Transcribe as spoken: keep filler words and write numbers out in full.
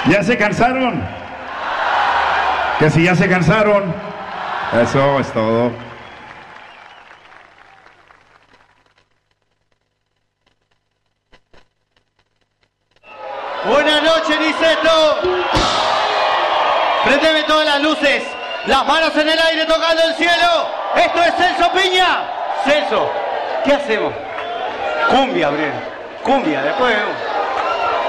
¿Ya se cansaron? Que si ya se cansaron. Eso es todo. Buenas noches, Niceto. Prendeme todas las luces. Las manos en el aire tocando el cielo. Esto es Celso Piña. Celso, ¿qué hacemos? Cumbia, Brian. Cumbia, después vemos.